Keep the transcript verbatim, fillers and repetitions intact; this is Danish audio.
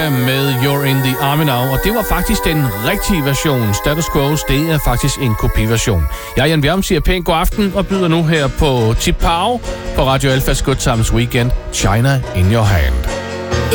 med You're in the Army Now, og det var faktisk den rigtige version. Status Quo's, det er faktisk en kopiversion. Jeg, Jan Bjerg, siger pænt god aften og byder nu her på Tipau på Radio Alphas Good Times Weekend, China in Your Hand.